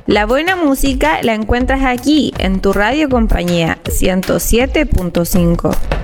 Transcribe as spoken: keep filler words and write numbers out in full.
La buena música la encuentras aquí, en tu radio compañía ciento siete punto cinco.